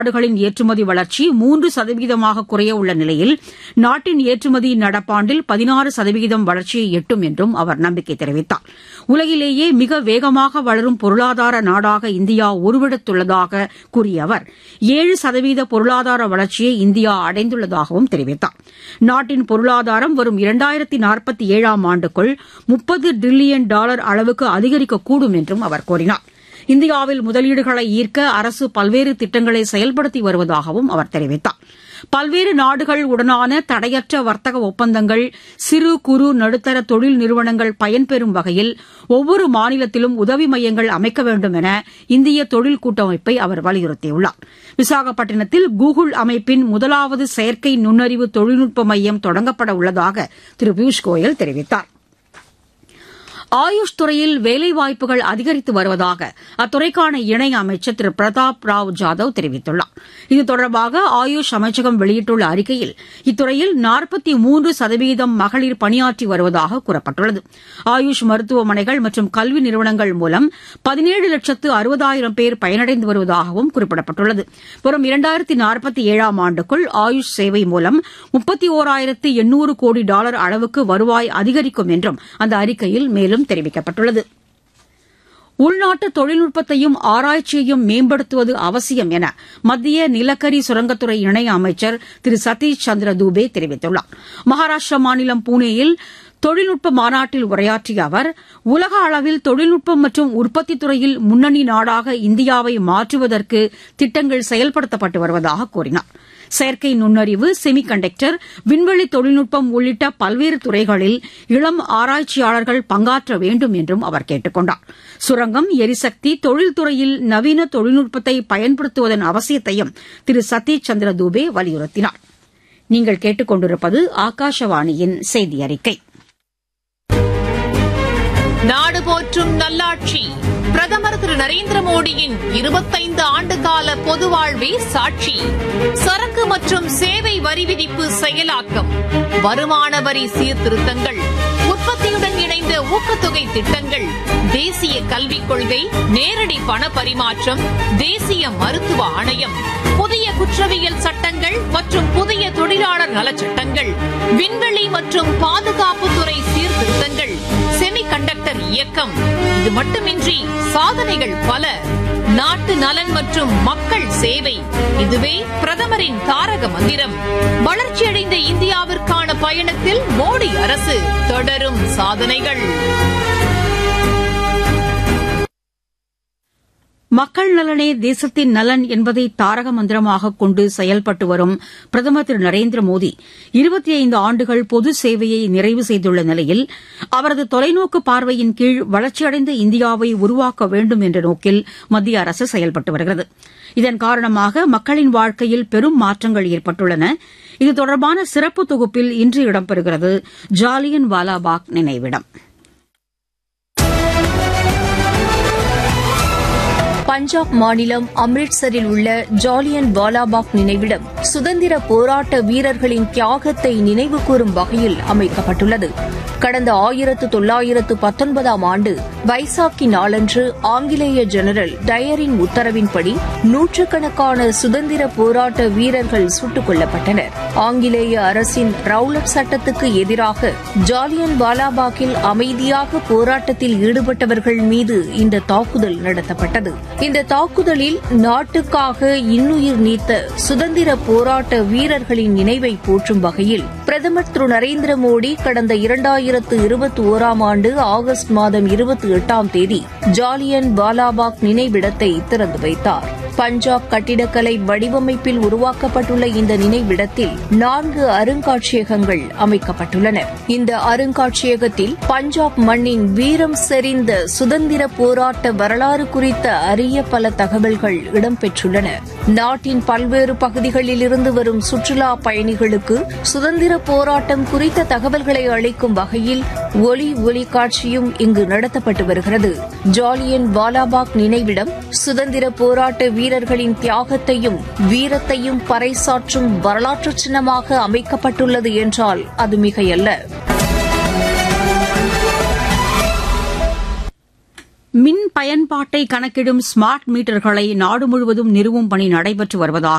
நாடுகளின் ஏற்றுமதி வளர்ச்சி 3% குறைய உள்ள நிலையில் நாட்டின் ஏற்றுமதி நடப்பாண்டில் 16% வளர்ச்சியை எட்டும் என்றும் அவர் நம்பிக்கை தெரிவித்தார். உலகிலேயே மிக வேகமாக வளரும் பொருளாதார நாடாக இந்தியா உருவெடுத்துள்ளதாக கூறிய அவர் 7% பொருளாதார வளர்ச்சியை இந்தியா அடைந்துள்ளதாகவும் தெரிவித்தார். நாட்டின் பொருளாதாரம் வரும் 2047ஆம் ஆண்டுக்குள் $30 டிரில்லியன் அளவுக்கு அதிகரிக்கக்கூடும் என்றும் அவர் கூறினார். இந்தியாவில் முதலீடுகளை ஈர்க்க அரசு பல்வேறு திட்டங்களை செயல்படுத்தி வருவதாகவும் அவர் தெரிவித்தார். பல்வேறு நாடுகள் உடனான தடையற்ற வர்த்தக ஒப்பந்தங்கள் சிறு குறு நடுத்தர தொழில் நிறுவனங்கள் பயன்பெறும் வகையில் ஒவ்வொரு மாநிலத்திலும் உதவி மையங்கள் அமைக்க வேண்டும் என இந்திய தொழில் கூட்டமைப்பை அவர் வலியுறுத்தியுள்ளார். விசாகப்பட்டினத்தில் கூகுள் அமைப்பின் முதலாவது செயற்கை நுண்ணறிவு தொழில்நுட்ப மையம் தொடங்கப்பட உள்ளதாக திரு பியூஷ் கோயல் தெரிவித்தார். ஆயுஷ் துறையில் வேலைவாய்ப்புகள் அதிகரித்து வருவதாக அத்துறைக்கான இணை அமைச்சர் திரு பிரதாப் ராவ் ஜாதவ் தெரிவித்துள்ளார். இது தொடர்பாக ஆயுஷ் அமைச்சகம் வெளியிட்டுள்ள அறிக்கையில் இத்துறையில் 43% மகளிர் பணியாற்றி வருவதாக கூறப்பட்டுள்ளது. ஆயுஷ் மருத்துவமனைகள் மற்றும் கல்வி நிறுவனங்கள் மூலம் 17,60,000 பேர் பயனடைந்து வருவதாகவும் குறிப்பிடப்பட்டுள்ளது. வரும் 2047ஆம் ஆண்டுக்குள் ஆயுஷ் சேவை மூலம் $31,800 கோடி அளவுக்கு வருவாய் அதிகரிக்கும் என்றும் அந்த அறிக்கையில் மேலும் தெரிவிக்கப்பட்டுள்ளது. உள்நாட்டு தொழில்நுட்பத்தையும் ஆராய்ச்சியையும் மேம்படுத்துவது அவசியம் என மத்திய நிலக்கரி சுரங்கத்துறை இணை அமைச்சர் திரு சதீஷ் சந்திர தூபே தெரிவித்துள்ளார். மகாராஷ்டிரா மாநிலம் புனேயில் தொழில்நுட்ப மாநாட்டில் உரையாற்றிய அவர் உலக அளவில் தொழில்நுட்பம் மற்றும் உற்பத்தி துறையில் முன்னணி நாடாக இந்தியாவை மாற்றுவதற்கு திட்டங்கள் செயல்படுத்தப்பட்டு வருவதாக கூறினார். செயற்கை நுண்ணறிவு, செமி கண்டக்டர், விண்வெளி தொழில்நுட்பம் உள்ளிட்ட பல்வேறு துறைகளில் இளம் ஆராய்ச்சியாளர்கள் பங்காற்ற வேண்டும் என்றும் அவர் கேட்டுக் கொண்டார். சுரங்கம், எரிசக்தி, தொழில்துறையில் நவீன தொழில்நுட்பத்தை பயன்படுத்துவதன் அவசியத்தையும் திரு சதீஷ் சந்திர தூபே வலியுறுத்தினார். நீங்கள் கேட்டுக் கொண்டிருப்பது ஆகாஷவாணியின் செய்தி அறிக்கை. நாடு போற்றும் நல்லாட்சி பிரதமர் திரு நரேந்திர மோடியின் 25 ஆண்டுகால பொது வாழ்வே சாட்சி. சரக்கு மற்றும் சேவை வரி விதிப்பு செயலாக்கம், வருமான வரி சீர்திருத்தங்கள், உற்பத்தியுடன் இணைந்த ஊக்கத்தொகை திட்டங்கள், தேசிய கல்விக் கொள்கை, நேரடி பண பரிமாற்றம், தேசிய மருத்துவ ஆணையம், புதிய குற்றவியல் சட்டங்கள் மற்றும் புதிய தொழிலாளர் நலச்சட்டங்கள், விண்வெளி மற்றும் பாதுகாப்புத்துறை சீர்திருத்தங்கள், செமி கண்டக்டர் இயக்கம். இது மட்டுமின்றி சாதனைகள் பல. நாட்டு நலன் மற்றும் மக்கள் சேவை, இதுவே பிரதமரின் தாரக மந்திரம். வளர்ச்சியடைந்த இந்தியாவிற்கான பயணத்தில் மோடி அரசு தொடரும் சாதனைகள். மக்கள் நலனே தேசத்தின் நலன் என்பதை தாரக மந்திரமாக கொண்டு செயல்பட்டு வரும் பிரதமர் திரு நரேந்திர மோடி 25 ஆண்டுகள் பொது சேவையை நிறைவு செய்துள்ள நிலையில் அவரது தொலைநோக்கு பார்வையின் கீழ் வளர்ச்சியடைந்த இந்தியாவை உருவாக்க வேண்டும் என்ற நோக்கில் மத்திய அரசு செயல்பட்டு வருகிறது. இதன் காரணமாக மக்களின் வாழ்க்கையில் பெரும் மாற்றங்கள் ஏற்பட்டுள்ளன. இது தொடர்பான சிறப்பு தொகுப்பில் இன்று இடம்பெறுகிறது ஜாலியன் வாலாபாக் நினைவிடம். பஞ்சாப் மாநிலம் அம்ரிட்சரில் உள்ள ஜாலியன் வாலாபாக் நினைவிடம் சுதந்திர போராட்ட வீரர்களின் தியாகத்தை நினைவுகூரும் வகையில் அமைக்கப்பட்டுள்ளது. கடந்த 1919ஆம் ஆண்டு வைசாக்கி நாளன்று ஆங்கிலேய ஜெனரல் டயரின் உத்தரவின்படி நூற்றுக்கணக்கான சுதந்திர போராட்ட வீரர்கள் சுட்டுக் கொல்லப்பட்டனர். ஆங்கிலேய அரசின் ரவுலட் சட்டத்துக்கு எதிராக ஜாலியன் வாலாபாக்கில் அமைதியாக போராட்டத்தில் ஈடுபட்டவர்கள் மீது இந்த தாக்குதல் நடத்தப்பட்டது. இந்த தாக்குதலில் நாட்டுக்காக இன்னுயிர் நீத்த சுதந்திர போராட்ட வீரர்களின் நினைவை போற்றும் வகையில் பிரதமர் திரு நரேந்திர மோடி கடந்த 2021ஆம் ஆண்டு ஆகஸ்ட் மாதம் 28ஆம் தேதி ஜாலியன் வாலாபாக் நினைவிடத்தை திறந்து வைத்தார். பஞ்சாப் கட்டிடக்கலை வடிவமைப்பில் உருவாக்கப்பட்டுள்ள இந்த நினைவிடத்தில் 4 அருங்காட்சியகங்கள் அமைக்கப்பட்டுள்ளன. இந்த அருங்காட்சியகத்தில் பஞ்சாப் மண்ணின் வீரம் செறிந்த சுதந்திர போராட்ட வரலாறு குறித்த அரிய பல தகவல்கள் இடம்பெற்றுள்ளன. நாட்டின் பல்வேறு பகுதிகளில் இருந்து வரும் சுற்றுலா பயணிகளுக்கு சுதந்திர போராட்டம் குறித்த தகவல்களை அளிக்கும் வகையில் ஒலி காட்சியும் இங்கு நடத்தப்பட்டு வருகிறது. ஜாலியன் வாலாபாக் நினைவிடம் சுதந்திர போராட்ட வீரர்களின் தியாகத்தையும் வீரத்தையும் பறைசாற்றும் வரலாற்று சின்னமாக அமைக்கப்பட்டுள்ளது என்றால் அது மிகையல்ல. மின் பயன்பாட்டை கணக்கிடும் ஸ்மார்ட் மீட்டர்களை நாடு முழுவதும் நிறுவும் பணி நடைபெற்று வருவதாக